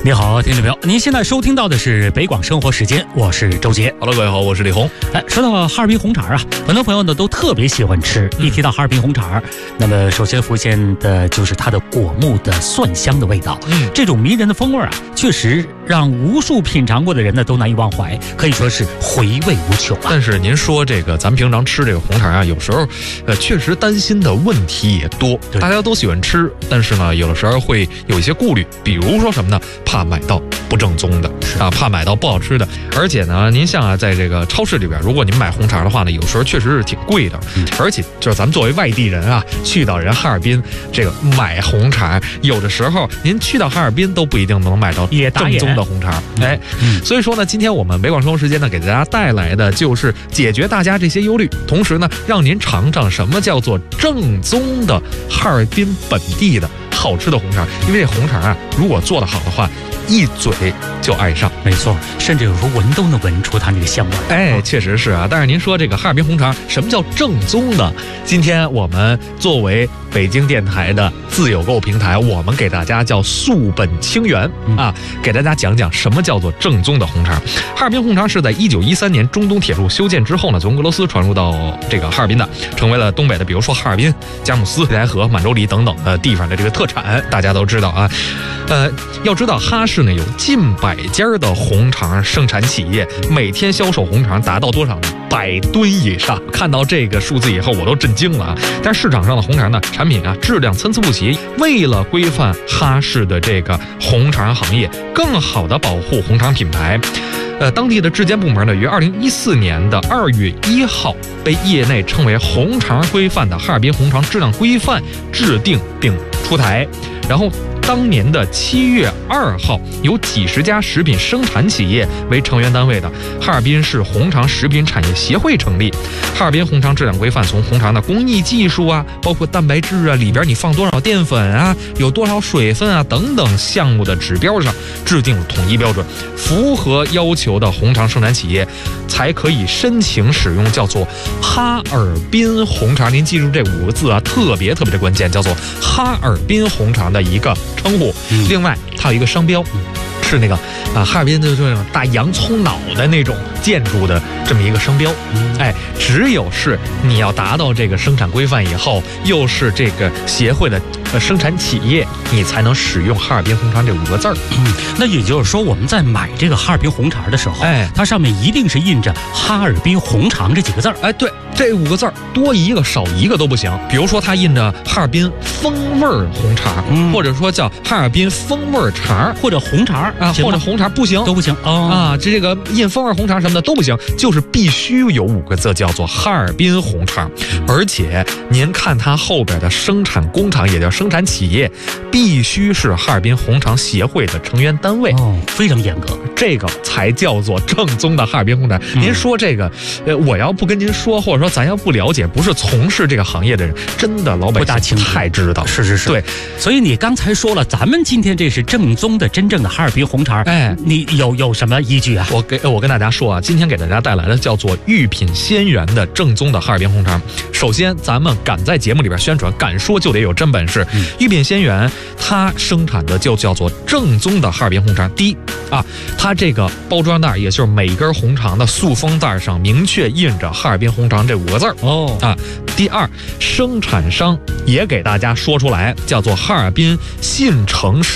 你好，听众朋友，您现在收听到的是北广生活时间，我是周杰。 Hello， 各位好，我是李红。 说到哈尔滨红肠啊，很多朋友呢都特别喜欢吃。一提到哈尔滨红肠，那么首先浮现的就是它的果木的蒜香的味道。这种迷人的风味啊，确实让无数品尝过的人呢都难以忘怀，可以说是回味无穷啊。 但是您说这个，咱们平常吃这个红肠啊，有时候确实担心的问题也多。大家都喜欢吃，但是呢，有的时候会有一些顾虑，比如说什么呢？怕买到不正宗的啊，怕买到不好吃的。而且呢，您像啊，在这个超市里边，如果您买红肠的话呢，有时候确实是挺贵的。而且就是咱们作为外地人啊，去到人哈尔滨这个买红肠，有的时候您去到哈尔滨都不一定能买到正宗的红肠。所以说呢，今天我们北广生活时间呢，给大家带来的就是解决大家这些忧虑，同时呢，让您尝尝什么叫做正宗的哈尔滨本地的好吃的红肠。因为这红肠啊，如果做得好的话，一嘴就爱上。 没错，甚至有时候闻都能闻出它那个香味。 确实是啊。但是您说这个哈尔滨红肠什么叫正宗的？今天我们作为北京电台的自有购平台，我们给大家叫溯本清源啊，给大家讲讲什么叫做正宗的红肠。哈尔滨红肠是在1913年中东铁路修建之后呢，从俄罗斯传入到这个哈尔滨的，成为了东北的，比如说哈尔滨、佳木斯、莱河、满洲里等等的地方的这个特产。大家都知道啊。要知道哈市呢有近100家的红肠生产企业，每天销售红肠达到多少呢？100吨以上。看到这个数字以后，我都震惊了啊！但市场上的红肠呢，产品啊质量参差不齐。为了规范哈市的这个红肠行业，更好的保护红肠品牌，当地的质监部门呢，于2014年的2月1号被业内称为红肠规范的哈尔滨红肠质量规范制定并出台。然后当年的7月2号，有几十家食品生产企业为成员单位的哈尔滨市红肠食品产业协会成立。哈尔滨红肠质量规范从红肠的工艺技术啊，包括蛋白质啊，里边你放多少淀粉啊，有多少水分啊等等项目的指标上制定了统一标准，符合要求的红肠生产企业才可以申请使用叫做哈尔滨红肠。您记住这5个字啊，特别的关键，叫做哈尔滨红肠的一个称呼。另外它有一个商标，是那个哈尔滨的这种大洋葱脑的那种建筑的这么一个商标。只有是你要达到这个生产规范以后，又是这个协会的生产企业，你才能使用哈尔滨红肠这5个字儿。 那也就是说，我们在买这个哈尔滨红肠的时候，它上面一定是印着哈尔滨红肠这几个字儿。 对，这5个字儿多一个少一个都不行。比如说它印着哈尔滨风味红肠，或者说叫哈尔滨风味肠， 或者红肠啊，或者红肠不行， 都不行这个印风味红肠什么的都不行，就是必须有5个字叫做哈尔滨红肠。而且您看它后边的生产工厂，也叫生产企业，必须是哈尔滨红肠协会的成员单位。 非常严格， 这个才叫做正宗的哈尔滨红肠。您说这个我要不跟您说，或者说咱要不了解，不是从事这个行业的人，真的老百姓不太知道。 是对，所以你刚才说了，咱们今天这是正宗的真正的哈尔滨红肠，你有什么依据啊？ 我跟大家说啊，今天给大家带来的叫做御品鲜源的正宗的哈尔滨红肠。首先咱们敢在节目里边宣传，敢说就得有真本事。御品鲜源它生产的就叫做正宗的哈尔滨红肠。第一它这个包装袋，也就是每根红肠的塑封袋上明确印着哈尔滨红肠这5个字儿。第二，生产商也给大家说出来，叫做哈尔滨信诚